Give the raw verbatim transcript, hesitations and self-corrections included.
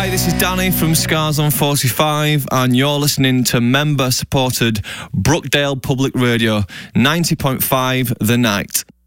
Hi, this is Danny from Scars on forty-five, and you're listening to member-supported Brookdale Public Radio, ninety point five The Night.